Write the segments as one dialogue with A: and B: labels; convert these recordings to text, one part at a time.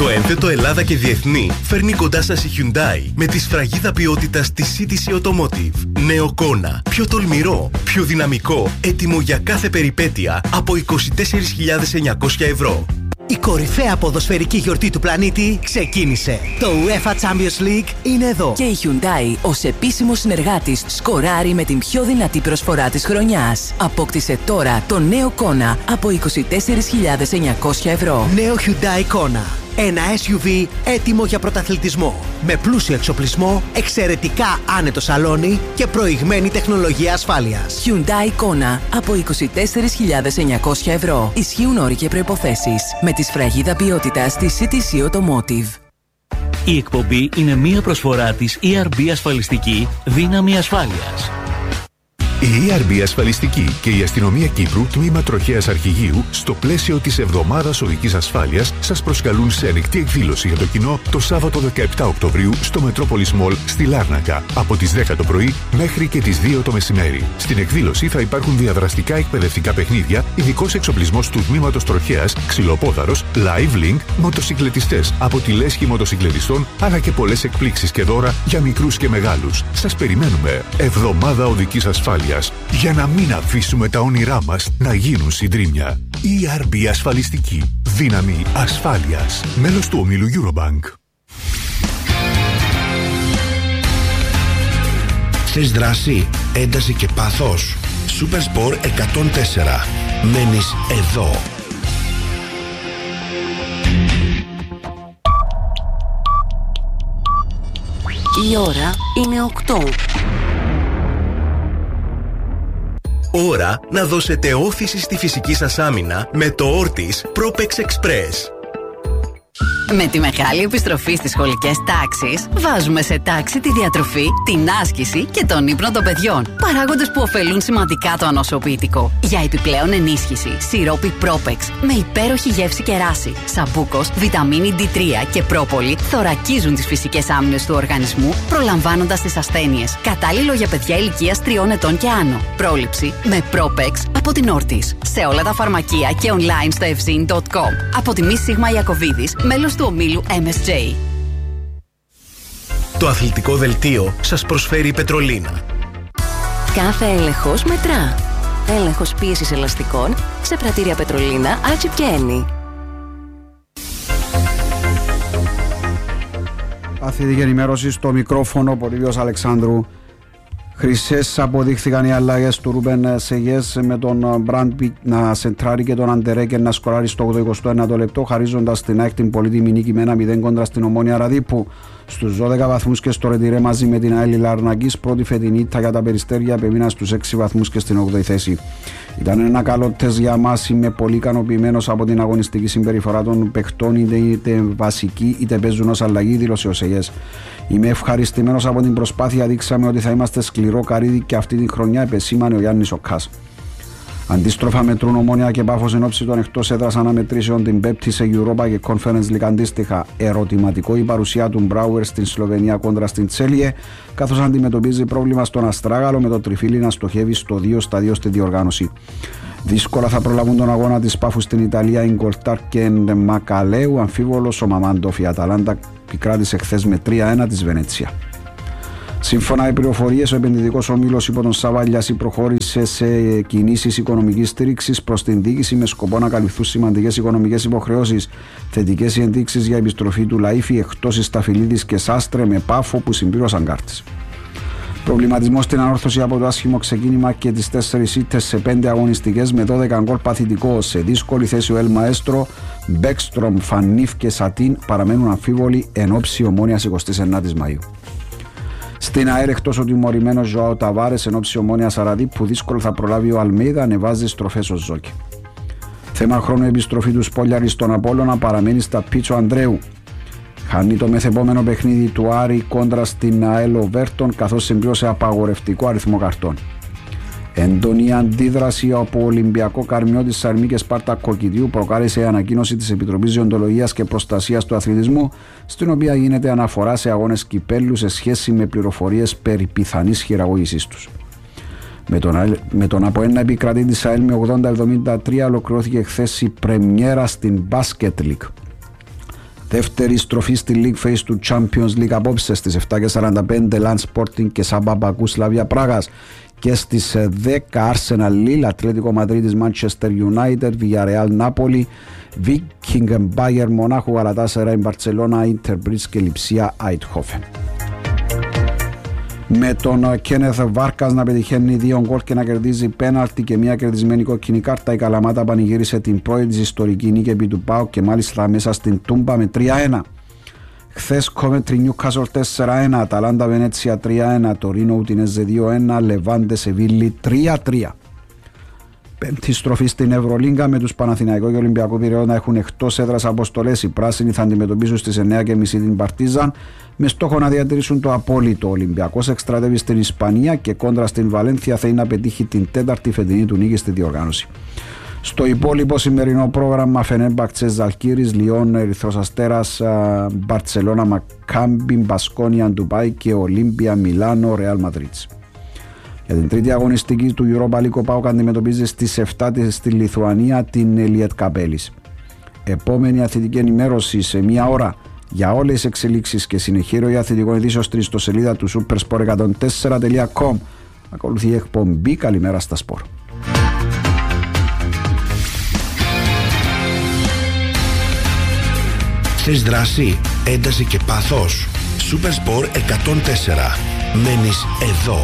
A: Το ένθετο Ελλάδα και διεθνή φέρνει κοντά σας η Hyundai με τη σφραγίδα ποιότητας της CTC Automotive. Νέο Kona, πιο τολμηρό, πιο δυναμικό, έτοιμο για κάθε περιπέτεια από 24.900 ευρώ.
B: Η κορυφαία ποδοσφαιρική γιορτή του πλανήτη ξεκίνησε. Το UEFA Champions League είναι εδώ.
C: Και η Hyundai ως επίσημος συνεργάτης σκοράρει με την πιο δυνατή προσφορά της χρονιάς. Απόκτησε τώρα το νέο Kona από 24.900 ευρώ.
B: Νέο Hyundai Kona. Ένα SUV έτοιμο για πρωταθλητισμό. Με πλούσιο εξοπλισμό, εξαιρετικά άνετο σαλόνι και προηγμένη τεχνολογία ασφάλειας.
C: Hyundai Kona από 24.900 ευρώ. Ισχύουν όροι και προϋποθέσεις. Με τη σφραγίδα ποιότητας της CTC Automotive.
D: Η εκπομπή είναι μία προσφορά της ERB Ασφαλιστική Δύναμη Ασφάλειας.
E: Η ERB Ασφαλιστική και η Αστυνομία Κύπρου, τμήμα Τροχέας Αρχηγείου, στο πλαίσιο της Εβδομάδας Οδικής Ασφάλειας, σας προσκαλούν σε ανοιχτή εκδήλωση για το κοινό το Σάββατο 17 Οκτωβρίου στο Μετρόπολης Μολ στη Λάρνακα, από τις 10 το πρωί μέχρι και τις 2 το μεσημέρι. Στην εκδήλωση θα υπάρχουν διαδραστικά εκπαιδευτικά παιχνίδια, ειδικός εξοπλισμός του τμήματος Τροχέας, ξυλοπόδαρος, live link, μοτοσυκλετιστές από τη λέσχη μοτοσυκλετιστών, αλλά και πολλές εκπλήξεις και δώρα για μικρούς και μεγάλους. Σας περιμένουμε. Εβδομάδα Οδικής Ασφάλειας. Για να μην αφήσουμε τα όνειρά μας να γίνουν συντρίμμια. ERB Ασφαλιστική. Δύναμη ασφάλειας. Μέλος του ομίλου Eurobank.
F: Θες δράση, ένταση και πάθος? Supersport 104. Μένεις εδώ.
C: Η ώρα είναι 8.
A: Ώρα να δώσετε όθηση στη φυσική σας άμυνα με το Ortis Propex Express.
G: Με τη μεγάλη επιστροφή στις σχολικές τάξεις, βάζουμε σε τάξη τη διατροφή, την άσκηση και τον ύπνο των παιδιών. Παράγοντες που ωφελούν σημαντικά το ανοσοποιητικό. Για επιπλέον ενίσχυση, σιρόπι Propex με υπέροχη γεύση και ράση, σαμπούκος, βιταμίνη D3 και πρόπολη θωρακίζουν τις φυσικές άμυνες του οργανισμού, προλαμβάνοντας τις ασθένειες. Κατάλληλο για παιδιά ηλικίας 3 ετών και άνω. Πρόληψη με Propex από την Ortis. Σε όλα τα φαρμακεία και online στο evzin.com. Από τη Μη Σίγμα Ιακωβίδης, μέλος του ομίλου MSJ.
A: Το αθλητικό δελτίο σας προσφέρει η Πετρολίνα.
C: Κάθε έλεγχος μετρά. Έλεγχος πίεσης ελαστικών σε πρατήρια Πετρολίνα, Άλτσιπ και Ένι.
H: Αθλητική ενημέρωση στο μικρόφωνο Πολύβιος Αλεξάνδρου. Χρυσές αποδείχθηκαν οι αλλαγές του Ρούμπεν Σεγιές με τον Μπραντ να σεντράρει και τον Αντερέκερ να σκοράρει στο 81ο λεπτό, χαρίζοντας την ΑΕΚ την πολύτιμη νίκη με 1-0 κόντρα στην Ομόνια Ραδίππου. Στους 12 βαθμούς και στο Ρετυρέ μαζί με την ΑΕΛ Λαρνακής, πρώτη φετινή ήττα για τα Περιστέρια, επέμειναν στους 6 βαθμούς και στην 8η θέση. Ήταν ένα καλό τεστ για μας, είμαι πολύ ικανοποιημένος από την αγωνιστική συμπεριφορά των παιχτών, είτε βασικοί είτε παίζουν ως αλλαγή, δήλωσε ο Σεγιές. Είμαι ευχαριστημένος από την προσπάθεια, δείξαμε ότι θα είμαστε σκληρό καρύδι και αυτή τη χρονιά, επεσήμανε ο Γιάννης Οκάς. Αντίστροφα μετρούν Ομόνια και Πάφος εν ώψη των εκτός έδρας αναμετρήσεων την Πέμπτη σε Europa και Conference League. Αντίστοιχα, ερωτηματικό η παρουσία του Μπράουερ στην Σλοβενία κόντρα στην Τσέλιε, καθώς αντιμετωπίζει πρόβλημα στον Αστράγαλο με το τριφύλι να στοχεύει στο 2-2 στη διοργάνωση. Δύσκολα θα προλάβουν τον αγώνα της Πάφου στην Ιταλία η Γκολτάρ και Μακαλέου. Αμφίβολος ο Μαμάντοφ. Η Αταλάντα επικράτησε χθες με 3-1 της Βενέτσια. Σύμφωνα με πληροφορίες, ο επενδυτικός όμιλος υπό τον Σαββαλιάση προχώρησε σε κινήσεις οικονομικής στήριξης προς την διοίκηση με σκοπό να καλυφθούν σημαντικές οικονομικές υποχρεώσεις. Θετικές οι ενδείξεις για επιστροφή του Λαΐφη εκτός Σταφυλίδης και Σάστρε με Πάφο που συμπλήρωσαν κάρτες. Προβληματισμός στην ανόρθωση από το άσχημο ξεκίνημα και τις 4 ήττες σε 5 αγωνιστικές με 12 γκολ παθητικό. Σε δύσκολη θέση ο Ελ Μαέστρο, Μπέκστρομ, Φανίφ και Σατίν παραμένουν αμφίβολοι εν ώψη Ομόνιας 29 Μαΐου. Στην ΑΕΛ, εκτός ο τιμωρημένος Ζωάο Ταβάρες εν ώψη Ομόνιας Αραδί που δύσκολα θα προλάβει ο Αλμέιδα, ανεβάζει στροφές ο Ζόκη. Θέμα χρόνου επιστροφή του Σπόλιαρη στον Απόλλωνα παραμένει στα Πίτσο Ανδρέου. Χάνει το μεθεπόμενο παιχνίδι του Άρη κόντρα στην ΑΕΛ ο Βέρτον, καθώς συμπλήρωσε απαγορευτικό αριθμό καρτών. Έντονη αντίδραση από Ολυμπιακό Καρμιώτη Σαρμή και Σπάρτα Κοκκιδίου προκάλεσε η ανακοίνωση της Επιτροπής Δεοντολογίας και Προστασίας του Αθλητισμού, στην οποία γίνεται αναφορά σε αγώνες κυπέλλου σε σχέση με πληροφορίες περί πιθανής χειραγώγησής τους. Με τον από ένα επικρατή της ΑΕΛ με 80-73 ολοκληρώθηκε χθες η πρεμιέρα στην Basket League. Δεύτερη στροφή στη League Phase του Champions League απόψε στις 7:45 Lens Sporting και Σάμπα Μπακού Σλαβία Πράγας, και στις 10 Arsenal Lille, Ατλέτικο Μαδρίτης Manchester United, Villarreal Napoli, Viking Bayern Μονάχου, Γαλατάσαραι Μπαρτσελώνα, Inter Bridge και Λιψία Eindhoven. Με τον Κένεθ Βάρκας να πετυχαίνει 2 γκολ και να κερδίζει πέναλτι και μια κερδισμένη κόκκινη κάρτα, η Καλαμάτα πανηγύρισε την πρώτη της ιστορική νίκη επί του ΠΑΟΚ και μάλιστα μέσα στην Τούμπα με 3-1. Χθες Coventry Newcastle 4-1, Αταλάντα Βενέτσια 3-1, Τωρίνο Ουτινέζε 2-1, Λεβάντε Σεβίλη 3-3. Πέμπτη στροφή στην Ευρωλίγκα με τους Παναθηναϊκό και Ολυμπιακό Πειραιώ να έχουν εκτός έδρας αποστολές. Οι πράσινοι θα αντιμετωπίσουν στις 9:30 την Παρτίζαν με στόχο να διατηρήσουν το απόλυτο. Ο Ολυμπιακός εκστρατεύει στην Ισπανία και κόντρα στην Βαλένθια θέλει να πετύχει την 4η φετινή του νίκη στη διοργάνωση. Στο υπόλοιπο σημερινό πρόγραμμα, Φενέρμπαχτσε Ζαλγκίρις, Λιόν Ερυθρός Αστέρας, Μπαρτσελώνα Μακάμπι, Μπασκόνια Ντουμπάι και Ολύμπια Μιλάνο Ρεάλ Μαδρίτης. Για την τρίτη αγωνιστική του Europa League, ο ΠΑΟΚ αντιμετωπίζει στις 7 στη Λιθουανία την Ελιέτ Καπέλης. Επόμενη αθλητική ενημέρωση σε μία ώρα για όλες τις εξελίξεις και συνεχείο αθλητικών ειδήσεων στη ιστοσελίδα του supersport104.com. Ακολουθεί η εκπομπή Καλημέρα στα Σπορ.
F: Θες δράση, ένταση και πάθος? Supersport 104. Μένεις εδώ.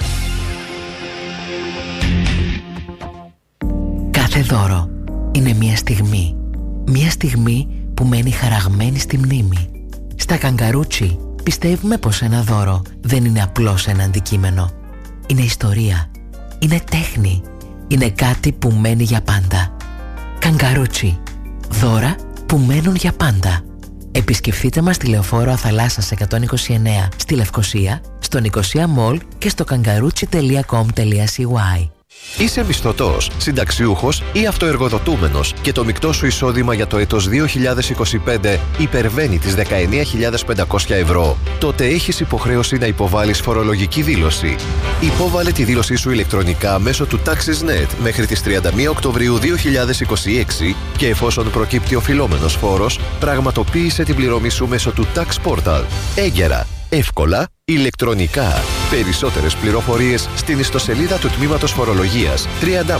I: Κάθε δώρο είναι μια στιγμή. Μια στιγμή που μένει χαραγμένη στη μνήμη. Στα Καγκαρούτσι πιστεύουμε πως ένα δώρο δεν είναι απλώς ένα αντικείμενο. Είναι ιστορία. Είναι τέχνη. Είναι κάτι που μένει για πάντα. Καγκαρούτσι. Δώρα που μένουν για πάντα. Επισκεφτείτε μας στη Λεωφόρο Αθαλάσσας 129 στη Λευκοσία, στο Νικοσία Mall και στο kangaruchi.com.cy.
A: Είσαι μισθωτός, συνταξιούχος ή αυτοεργοδοτούμενος και το μεικτό σου εισόδημα για το έτος 2025 υπερβαίνει τις 19.500 ευρώ. Τότε έχεις υποχρέωση να υποβάλεις φορολογική δήλωση. Υπόβαλε τη δήλωσή σου ηλεκτρονικά μέσω του TaxisNet μέχρι τις 31 Οκτωβρίου 2026 και εφόσον προκύπτει οφειλόμενος φόρος, πραγματοποίησε την πληρωμή σου μέσω του Tax Portal. Έγκαιρα, εύκολα, ηλεκτρονικά. Περισσότερες πληροφορίες στην ιστοσελίδα του Τμήματος Φορολογίας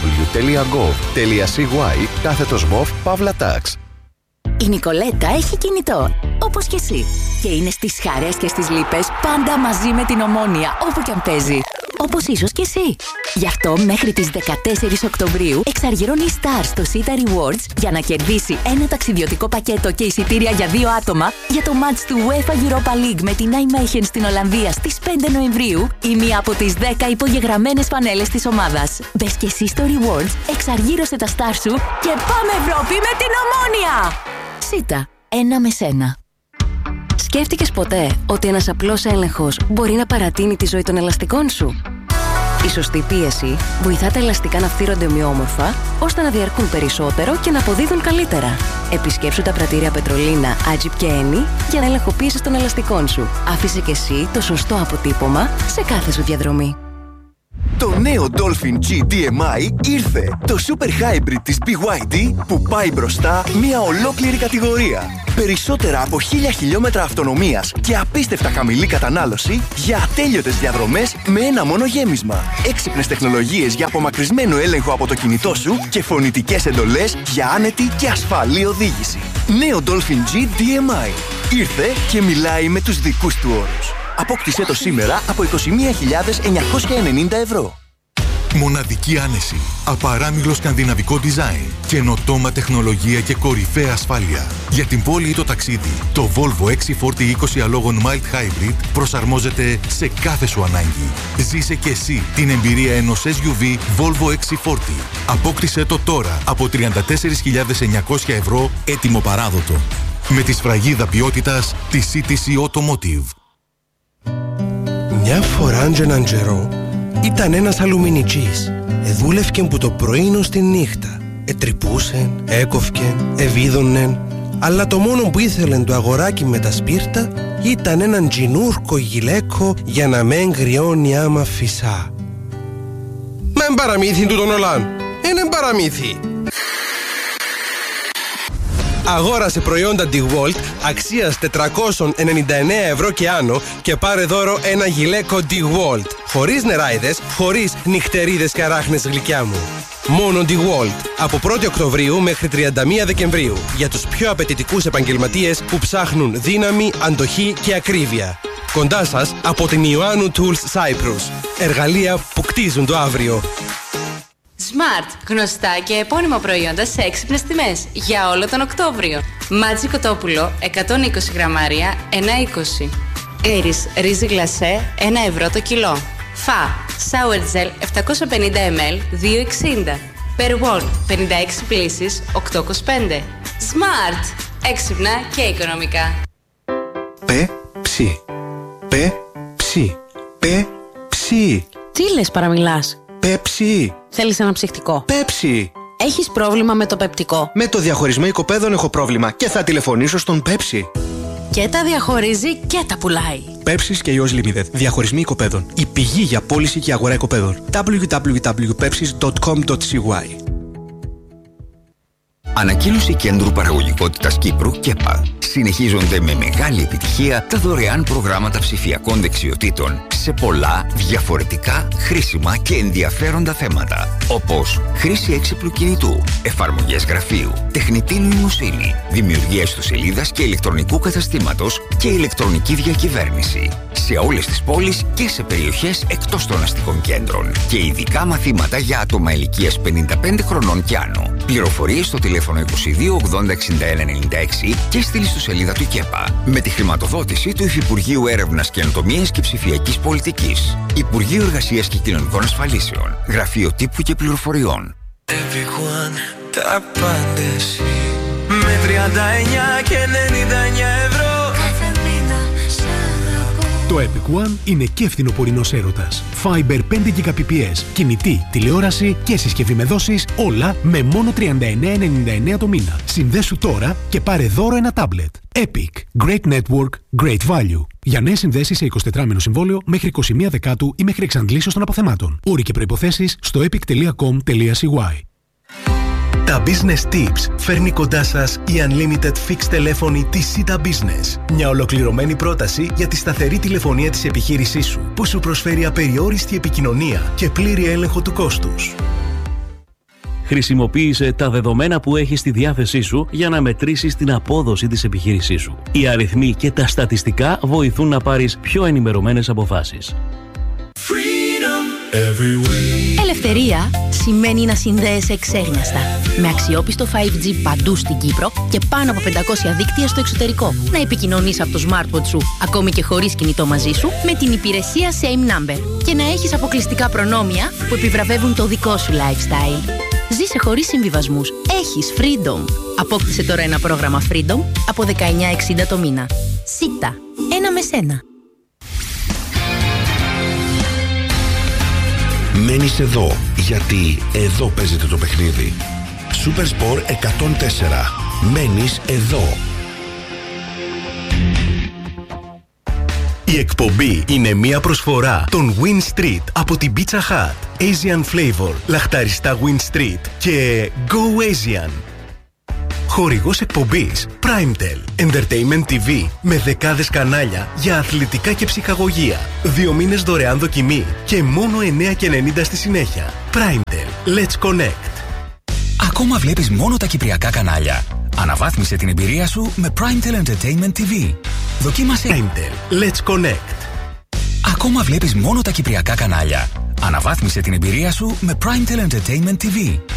A: www.gov.cy/MOV/Tax.
J: Η Νικολέτα έχει κινητό, όπως και εσύ. Και είναι στις χαρές και στις λύπες πάντα μαζί με την Ομόνοια, όπου και αν παίζει. Όπως ίσως και εσύ. Γι' αυτό μέχρι τις 14 Οκτωβρίου εξαργυρώνει η Star στο Sita Rewards για να κερδίσει ένα ταξιδιωτικό πακέτο και εισιτήρια για 2 άτομα για το μάτς του UEFA Europa League με την Nijmegen στην Ολλανδία στις 5 Νοεμβρίου ή μία από τις 10 υπογεγραμμένες φανέλες της ομάδας. Μπες και εσύ στο Rewards, εξαργύρωσε τα Star σου και πάμε Ευρώπη με την Ομόνοια! Sita, ένα με σένα. Σκέφτηκες ποτέ ότι ένας απλός έλεγχος μπορεί να παρατείνει τη ζωή των ελαστικών σου? Η σωστή πίεση βοηθά τα ελαστικά να φθύρονται ομοιόμορφα, ώστε να διαρκούν περισσότερο και να αποδίδουν καλύτερα. Επισκέψου τα πρατήρια Πετρολίνα, Agip και Eni για να ελεγχοποιήσεις των ελαστικών σου. Άφησε και εσύ το σωστό αποτύπωμα σε κάθε σου διαδρομή.
K: Το νέο Dolphin G DMI ήρθε! Το Super Hybrid της BYD που πάει μπροστά μια ολόκληρη κατηγορία. Περισσότερα από 1000 χιλιόμετρα αυτονομίας και απίστευτα χαμηλή κατανάλωση για ατέλειωτες διαδρομές με ένα μόνο γέμισμα. Έξυπνες τεχνολογίες για απομακρυσμένο έλεγχο από το κινητό σου και φωνητικές εντολές για άνετη και ασφαλή οδήγηση. Νέο Dolphin G DMI. Ήρθε και μιλάει με τους δικούς του όρους. Απόκτησέ το σήμερα από 21.990 ευρώ.
L: Μοναδική άνεση, απαράμιλο σκανδιναβικό design, καινοτόμα τεχνολογία και κορυφαία ασφάλεια. Για την πόλη ή το ταξίδι, το Volvo XC40 20 αλόγων Mild Hybrid προσαρμόζεται σε κάθε σου ανάγκη. Ζήσε και εσύ την εμπειρία ενός SUV Volvo XC40. Απόκτησέ το τώρα από 34.900 ευρώ έτοιμο παράδοτο. Με τη σφραγίδα ποιότητας της CTC Automotive.
M: Μια φορά και έναν καιρό ήταν ένας αλουμινιτζής. Δούλευκεν που το πρωί ως τη νύχτα. Ετρυπούσεν, έκοφκεν, ευίδωνεν. Αλλά το μόνο που ήθελεν το αγοράκι με τα σπίρτα ήταν έναν τζινούρκο γυλαίκο για να μεν γριώνει άμα φυσά. Μεν παραμύθι του τον Ολάν. Έναν παραμύθι. Αγόρασε προϊόντα DeWalt αξίας 499 ευρώ και άνω και πάρε δώρο ένα γυλαίκο DeWalt. Χωρίς νεράιδες, χωρίς νυχτερίδες και αράχνες, γλυκιά μου. Μόνο DeWalt. Από 1η Οκτωβρίου μέχρι 31 Δεκεμβρίου. Για τους πιο απαιτητικούς επαγγελματίες που ψάχνουν δύναμη, αντοχή και ακρίβεια. Κοντά σας από την Ιωάννου Tools Cyprus. Εργαλεία που κτίζουν το αύριο.
N: Smart. Γνωστά και επώνυμα προϊόντα σε έξυπνες τιμές. Για όλο τον Οκτώβριο. Μάτζι κοτόπουλο 120 γραμμάρια 1,20. Iris ρύζι γλασέ 1 ευρώ το κιλό. Φα Sour Gel 750 ml 2,60. Perwoll 56 πλύσεις 8,25. Smart. Έξυπνα και οικονομικά.
O: Πεψι. Πεψι. Πεψι.
P: Τι λες, παραμιλάς?
O: Πεψι.
P: Θέλεις ένα ψυχτικό?
O: Πεψι.
P: Έχεις πρόβλημα με το πεπτικό?
O: Με το διαχωρισμό οικοπαίδων έχω πρόβλημα και θα τηλεφωνήσω στον Πεψι.
P: Και τα διαχωρίζει και τα πουλάει.
O: Pepsis και Yours Limited. Διαχωρισμοί οικοπαίδων. Η πηγή για πώληση και αγορά οικοπαίδων. www.pepsis.com.cy.
Q: Ανακοίνωση Κέντρου Παραγωγικότητας Κύπρου ΚΕΠΑ. Συνεχίζονται με μεγάλη επιτυχία τα δωρεάν προγράμματα ψηφιακών δεξιοτήτων σε πολλά, διαφορετικά, χρήσιμα και ενδιαφέροντα θέματα. Όπως χρήση έξυπνου κινητού, εφαρμογές γραφείου, τεχνητή νοημοσύνη, δημιουργία ιστοσελίδας και ηλεκτρονικού καταστήματος και ηλεκτρονική διακυβέρνηση. Σε όλες τις πόλεις και σε περιοχές εκτός των αστικών κέντρων. Και ειδικά μαθήματα για άτομα ηλικίας 55 χρονών και άνω. Πληροφορίες στο τηλέφωνο 22 80 61 96 και στη ιστοσελίδα του ΚΕΠΑ. Με τη χρηματοδότηση του Υφυπουργείου Έρευνας, Καινοτομίας και Ψηφιακής Πολιτικής. Υπουργείο Εργασίας και Κοινωνικών Ασφαλίσεων. Γραφείο Τύπου και Πληροφοριών.
R: Τα πάντες με 39 και 99 ευρώ.
S: Το Epic One είναι και φθινοπορεινός έρωτας. Fiber 5 Gbps, κινητή, τηλεόραση και συσκευή με δόσεις, όλα με μόνο 39,99 το μήνα. Συνδέσου τώρα και πάρε δώρο ένα τάμπλετ. Epic. Great network, great value. Για νέες συνδέσεις σε 24μηνο συμβόλαιο μέχρι 21 Δεκάτου ή μέχρι εξαντλήσεως των αποθεμάτων. Όροι και προϋποθέσεις στο epic.com.cy.
A: Τα Business Tips φέρνει κοντά σας η Unlimited Fixed τηλέφωνη της Sita Business. Μια ολοκληρωμένη πρόταση για τη σταθερή τηλεφωνία της επιχείρησής σου, που σου προσφέρει απεριόριστη επικοινωνία και πλήρη έλεγχο του κόστους.
D: Χρησιμοποίησε τα δεδομένα που έχεις στη διάθεσή σου για να μετρήσεις την απόδοση της επιχείρησής σου. Οι αριθμοί και τα στατιστικά βοηθούν να πάρεις πιο ενημερωμένες αποφάσεις.
T: Ελευθερία σημαίνει να συνδέεσαι εξέγνιαστα. Με αξιόπιστο 5G παντού στην Κύπρο και πάνω από 500 δίκτυα στο εξωτερικό. Να επικοινωνείς από το smartphone σου, ακόμη και χωρίς κινητό μαζί σου, με την υπηρεσία Same Number. Και να έχεις αποκλειστικά προνόμια που επιβραβεύουν το δικό σου lifestyle. Ζήσε χωρίς συμβιβασμούς. Έχεις Freedom. Απόκτησε τώρα ένα πρόγραμμα Freedom από 19,60 το μήνα. Σίτα. Ένα με σένα.
F: Μένεις εδώ, γιατί εδώ παίζεται το παιχνίδι. Super Sport 104. Μένεις εδώ.
A: Η εκπομπή είναι μια προσφορά των Win Street από την Pizza Hut, Asian Flavor, λαχταριστά Win Street και Go Asian. Χορηγός εκπομπής PrimeTel, Entertainment TV με δεκάδες κανάλια για αθλητικά και ψυχαγωγία. 2 μήνες δωρεάν δοκιμή και μόνο 9,90 στη συνέχεια. PrimeTel, let's connect.
U: Ακόμα βλέπεις μόνο τα κυπριακά κανάλια? Αναβάθμισε την εμπειρία σου με PrimeTel Entertainment TV. Δοκίμασε
A: PrimeTel, let's connect.
U: Ακόμα βλέπεις μόνο τα κυπριακά κανάλια? Αναβάθμισε την εμπειρία σου με PrimeTel Entertainment TV.